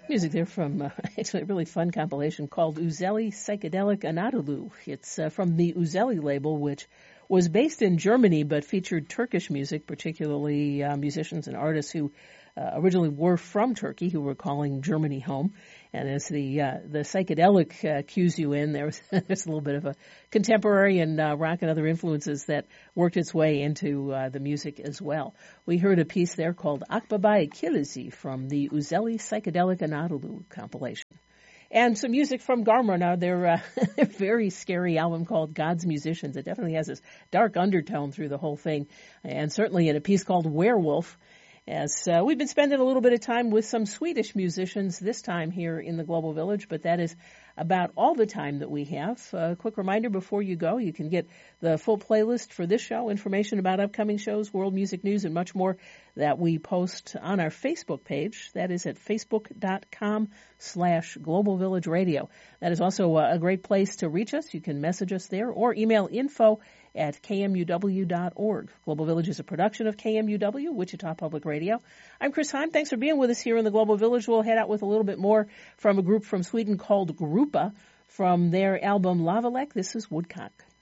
Music there from actually a really fun compilation called Uzeli Psychedelic Anadolu. It's from the Uzeli label, which was based in Germany but featured Turkish music, particularly musicians and artists who originally were from Turkey, who were calling Germany home. And as the psychedelic cues you in, there's a little bit of a contemporary and rock and other influences that worked its way into the music as well. We heard a piece there called Akbabai Kilizi from the Uzeli Psychedelic Anadolu compilation. And some music from Garmra. Now, their very scary album called God's Musicians. It definitely has this dark undertone through the whole thing, and certainly in a piece called Werewolf. As we've been spending a little bit of time with some Swedish musicians this time here in the Global Village, but that is about all the time that we have. A quick reminder before you go, you can get the full playlist for this show, information about upcoming shows, world music news, and much more that we post on our Facebook page. That is at facebook.com/Global Village Radio. That is also a great place to reach us. You can message us there or email info@kmuw.org. Global Village is a production of KMUW, Wichita Public Radio. I'm Chris Heim. Thanks for being with us here in the Global Village. We'll head out with a little bit more from a group from Sweden called Grupa from their album Lavalek. This is Woodcock.